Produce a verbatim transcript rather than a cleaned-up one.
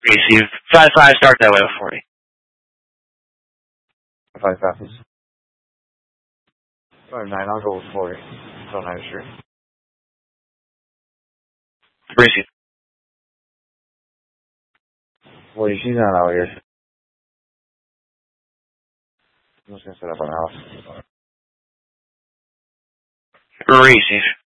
Receive. five five, start that way at forty. five copies. five nine, I'll go with forty. So nice, sure. Receive. forty, she's not out here. I'm just gonna set up an house. Receive.